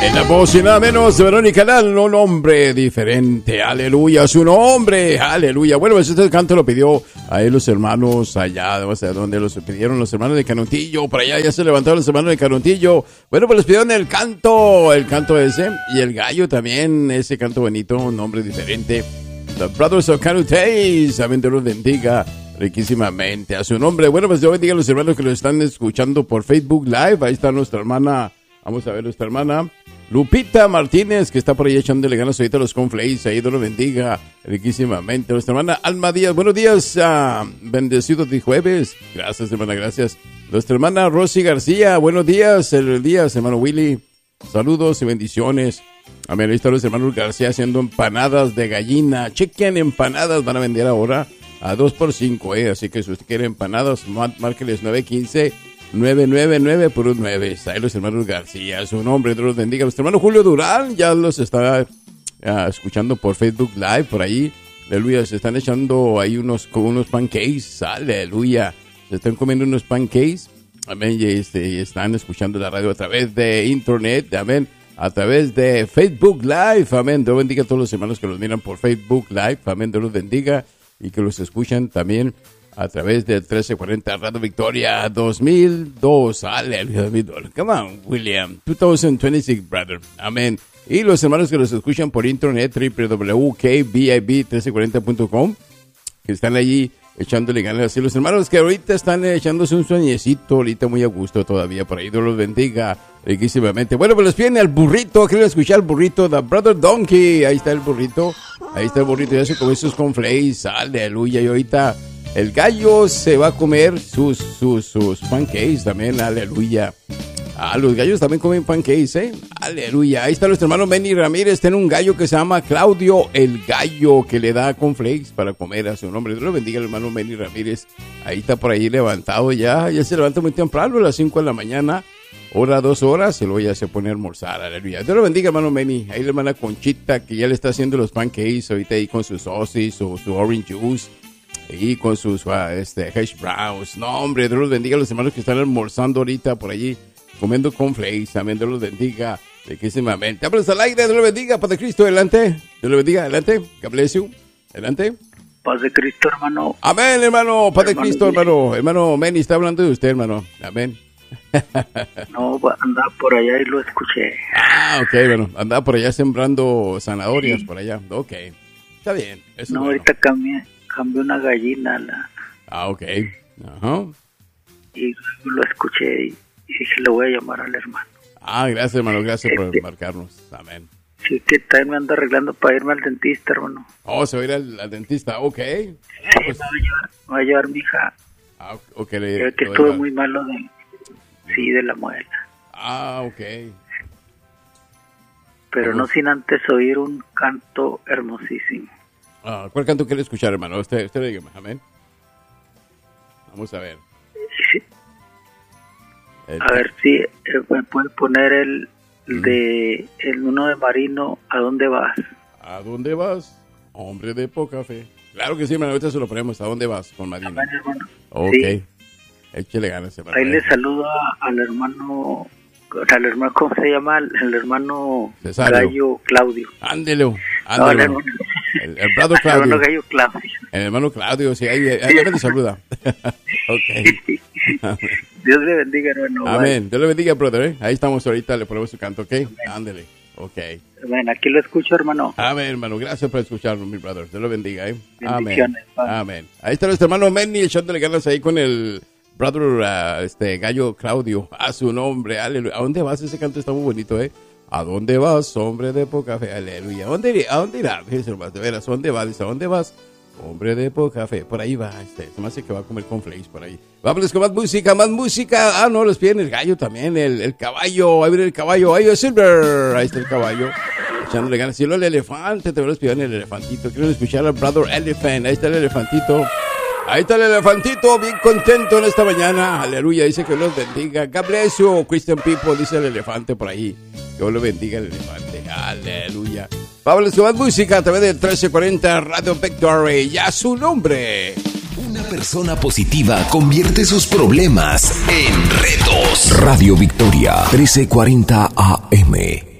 En la voz y nada menos de Verónica Lal, un hombre diferente, aleluya, su nombre, aleluya. Bueno, pues este canto lo pidió a él los hermanos allá, no sé dónde los pidieron, los hermanos de Canontillo, por allá ya se levantaron los hermanos de Canontillo. Bueno, pues les pidieron el canto ese, y el gallo también, ese canto bonito, un nombre diferente. The Brothers of Canutays, amén, Dios los bendiga riquísimamente a su nombre. Bueno, pues Dios bendiga a los hermanos que lo están escuchando por Facebook Live, ahí está nuestra hermana, vamos a ver nuestra hermana Lupita Martínez, que está por ahí echándole ganas ahorita a los cornflakes. Ahí Dios lo bendiga riquísimamente. Nuestra hermana Alma Díaz, buenos días, bendecidos de jueves. Gracias, hermana, gracias. Nuestra hermana Rosy García, buenos días, hermano Willy. Saludos y bendiciones. Amén, ahí están los hermanos García haciendo empanadas de gallina. Chequen empanadas, van a vender ahora a 2 por 5, así que si usted quiere empanadas, márqueles 915-999 por un 9. Ahí los hermanos García, su nombre, Dios los bendiga. Nuestro hermano Julio Durán ya los está escuchando por Facebook Live, por ahí. Aleluya, se están echando ahí unos pancakes, aleluya. Se están comiendo unos pancakes, amén, y están escuchando la radio a través de internet, amén, a través de Facebook Live, amén. Dios bendiga a todos los hermanos que los miran por Facebook Live, amén, Dios los bendiga, y que los escuchan también a través del 1340 Radio Victoria 2002. Aleluya, 2002. Come on, William. 2026, brother. Amén. Y los hermanos que los escuchan por internet, www.kbib1340.com, que están allí echándole ganas. Y los hermanos que ahorita están echándose un sueñecito, ahorita muy a gusto todavía, por ahí Dios los bendiga riquísimamente. Bueno, pues les piden al burrito, quieren escuchar al burrito, The Brother Donkey. Ahí está el burrito, ya se come sus cornflakes, aleluya. Y ahorita el gallo se va a comer sus pancakes también, aleluya. Los gallos también comen pancakes, aleluya. Ahí está nuestro hermano Benny Ramírez, tiene un gallo que se llama Claudio el Gallo, que le da cornflakes para comer a su nombre. Dios lo bendiga, el hermano Benny Ramírez. Ahí está por ahí levantado ya se levanta muy temprano, a las 5 de la mañana, 2 horas, y luego ya se pone a almorzar, aleluya. Dios lo bendiga, hermano Benny. Ahí la hermana Conchita, que ya le está haciendo los pancakes ahorita ahí con sus sauces o su orange juice. Y con sus hash browns. No, hombre, Dios los bendiga a los hermanos que están almorzando ahorita por allí, comiendo cornflakes. Amén, Dios los bendiga riquísimamente. Abres al aire, Dios los bendiga. Paz de Cristo, adelante. Dios los bendiga, adelante. God bless you. Adelante. Paz de Cristo, hermano. Amén, hermano. Paz de Cristo, hermano. Hermano Manny está hablando de usted, hermano. Amén. No, andaba por allá y lo escuché. Ok, bueno. Andaba por allá sembrando zanahorias, sí. Por allá. Ok. Está bien. Eso no, bueno. Ahorita cambié una gallina. Ok. Ajá. Y lo escuché y dije, le voy a llamar al hermano. Gracias, hermano. Gracias por marcarnos. Amén. Sí, que también me ando arreglando para irme al dentista, hermano. Se va a ir al dentista. Ok. Sí, pues, me va a llevar mi hija. Ok. Creo que estuvo muy malo de la muela. Ok. Pero no sin antes oír un canto hermosísimo. ¿Cuál canto quiere escuchar, hermano? Usted dígame, amén. Vamos a ver. Sí. A ver si me puede poner el uno de Marino, ¿a dónde vas? ¿A dónde vas? Hombre de poca fe. Claro que sí, hermano, ahorita se lo ponemos. ¿A dónde vas con Marino? Amén, hermano. Ok. Sí. Échale ganas, hermano. Ahí le saludo al hermano, ¿cómo se llama? El hermano Cesario. Gallo Claudio. Ándelo. No, el hermano. El brother Claudio. El hermano Gallo Claudio. El hermano Claudio, sí, ahí me saluda. Ok. Dios le bendiga, hermano. Amén. Bye. Dios le bendiga, brother. Ahí estamos ahorita, le ponemos su canto, ¿ok? Ándele. Ok. Bueno, aquí lo escucho, hermano. Amén, hermano. Gracias por escucharnos, mi brother. Dios lo bendiga, Bendiciones. Amén. Amén. Ahí está nuestro hermano Manny echándole ganas ahí con el brother Gallo Claudio. A su nombre, aleluya. ¿A dónde vas? Ese canto está muy bonito, ¿A dónde vas, hombre de poca fe? Aleluya. ¿A dónde irá? Fíjese, de veras, ¿a dónde vas? Dice, ¿a dónde vas? Hombre de poca fe. Por ahí va, se me hace que va a comer cornflakes por ahí. Vámonos con más música. No, los piden el gallo también, el caballo. Ahí viene el caballo. Ahí es Silver. Ahí está el caballo. Echándole ganas. Y luego el elefante, te los piden el elefantito. Quiero escuchar al Brother Elephant. Ahí está el elefantito. Ahí está el elefantito, bien contento en esta mañana. Aleluya, dice que los bendiga. God bless you, Christian people, dice el elefante por ahí. Dios lo bendiga el elefante. Aleluya. Vámonos con más música a través de 1340 Radio Victory. Ya su nombre. Una persona positiva convierte sus problemas en retos. Radio Victoria, 1340 AM.